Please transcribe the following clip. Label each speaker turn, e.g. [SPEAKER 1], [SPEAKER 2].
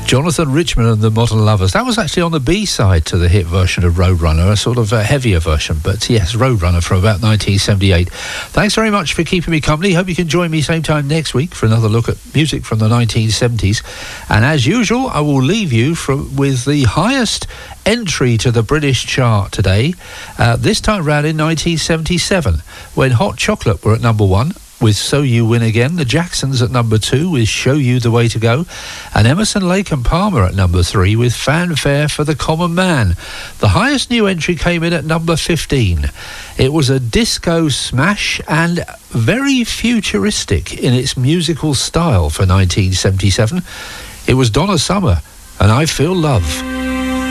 [SPEAKER 1] Jonathan Richman and the Modern Lovers. That was actually on the B-side to the hit version of Roadrunner, a sort of heavier version, but yes, Roadrunner from about 1978. Thanks very much for keeping me company. Hope you can join me same time next week for another look at music from the 1970s. And as usual, I will leave you with the highest entry to the British chart today, this time around in 1977, when Hot Chocolate were at number 1 with So You Win Again, the Jacksons at number 2 with Show You the Way to Go, and Emerson, Lake and Palmer at number 3 with Fanfare for the Common Man. The highest new entry came in at number 15. It was a disco smash and very futuristic in its musical style for 1977. It was Donna Summer and I Feel Love.